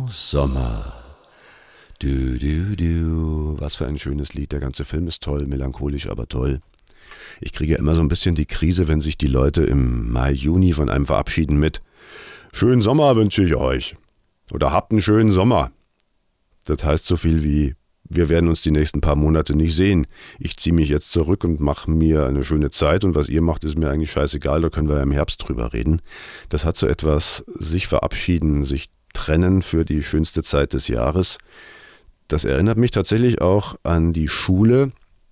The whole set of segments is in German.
Sommer. Du, du, du. Was für ein schönes Lied. Der ganze Film ist toll, melancholisch, aber toll. Ich kriege immer so ein bisschen die Krise, wenn sich die Leute im Mai, Juni von einem verabschieden mit schönen Sommer wünsche ich euch. Oder habt einen schönen Sommer. Das heißt so viel wie, wir werden uns die nächsten paar Monate nicht sehen. Ich ziehe mich jetzt zurück und mache mir eine schöne Zeit und was ihr macht, ist mir eigentlich scheißegal, da können wir ja im Herbst drüber reden. Das hat so etwas, sich verabschieden, sich trennen für die schönste Zeit des Jahres. Das erinnert mich tatsächlich auch an die Schule,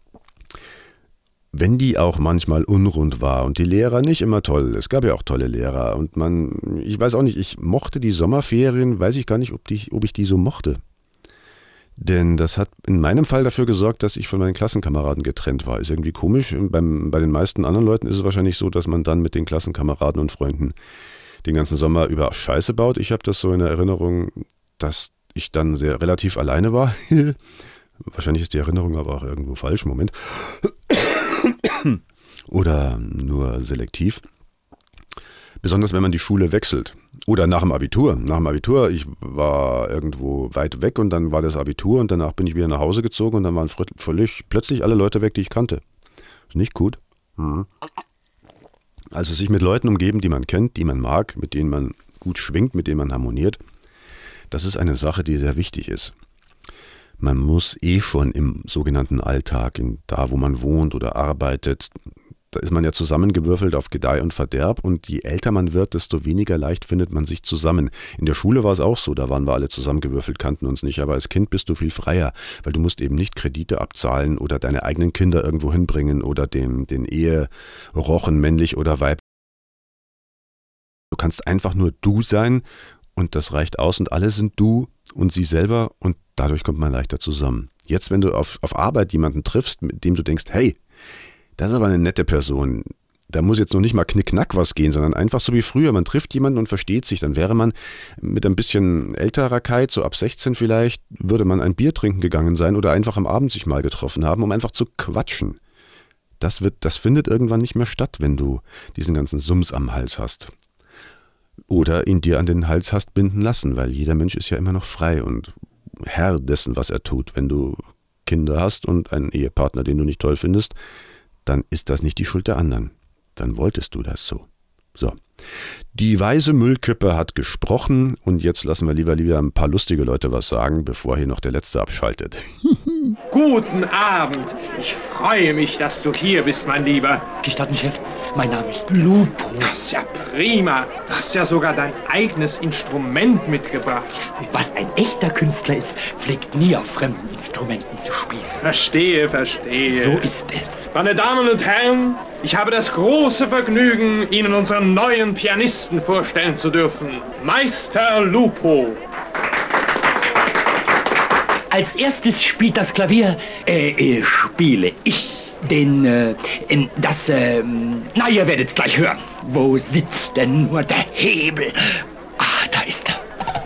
wenn die auch manchmal unrund war und die Lehrer nicht immer toll. Es gab ja auch tolle Lehrer und ich weiß auch nicht, ich mochte die Sommerferien, weiß ich gar nicht, ob ich die so mochte. Denn das hat in meinem Fall dafür gesorgt, dass ich von meinen Klassenkameraden getrennt war. Ist irgendwie komisch. Bei den meisten anderen Leuten ist es wahrscheinlich so, dass man dann mit den Klassenkameraden und Freunden den ganzen Sommer über Scheiße baut. Ich habe das so in der Erinnerung, dass ich dann sehr relativ alleine war. Wahrscheinlich ist die Erinnerung aber auch irgendwo falsch. Moment. Oder nur selektiv. Besonders wenn man die Schule wechselt. Oder nach dem Abitur. Nach dem Abitur, ich war irgendwo weit weg und dann war das Abitur und danach bin ich wieder nach Hause gezogen und dann waren plötzlich alle Leute weg, die ich kannte. Ist nicht gut. Also sich mit Leuten umgeben, die man kennt, die man mag, mit denen man gut schwingt, mit denen man harmoniert. Das ist eine Sache, die sehr wichtig ist. Man muss schon im sogenannten Alltag, da wo man wohnt oder arbeitet, da ist man ja zusammengewürfelt auf Gedeih und Verderb und je älter man wird, desto weniger leicht findet man sich zusammen. In der Schule war es auch so, da waren wir alle zusammengewürfelt, kannten uns nicht, aber als Kind bist du viel freier, weil du musst eben nicht Kredite abzahlen oder deine eigenen Kinder irgendwo hinbringen oder den Eherochen, männlich oder weiblich. Du kannst einfach nur du sein und das reicht aus und alle sind du und sie selber und dadurch kommt man leichter zusammen. Jetzt, wenn du auf Arbeit jemanden triffst, mit dem du denkst, hey, das ist aber eine nette Person. Da muss jetzt noch nicht mal knickknack was gehen, sondern einfach so wie früher. Man trifft jemanden und versteht sich. Dann wäre man mit ein bisschen ältererkeit, so ab 16 vielleicht, würde man ein Bier trinken gegangen sein oder einfach am Abend sich mal getroffen haben, um einfach zu quatschen. Das findet irgendwann nicht mehr statt, wenn du diesen ganzen Sums am Hals hast. Oder ihn dir an den Hals hast binden lassen, weil jeder Mensch ist ja immer noch frei und Herr dessen, was er tut. Wenn du Kinder hast und einen Ehepartner, den du nicht toll findest, dann ist das nicht die Schuld der anderen. Dann wolltest du das so. So. Die weise Müllkippe hat gesprochen und jetzt lassen wir lieber ein paar lustige Leute was sagen, bevor hier noch der Letzte abschaltet. Guten Abend. Ich freue mich, dass du hier bist, mein Lieber. Gestatten, Chef, mein Name ist Lupo. Das ist ja prima. Du hast ja sogar dein eigenes Instrument mitgebracht. Was ein echter Künstler ist, pflegt nie auf fremden Instrumenten zu spielen. Verstehe. So ist es. Meine Damen und Herren, ich habe das große Vergnügen, Ihnen unseren neuen Pianisten vorstellen zu dürfen. Meister Lupo. Als erstes spielt das Klavier, spiele ich. Ihr werdet's gleich hören. Wo sitzt denn nur der Hebel? Ah, da ist er.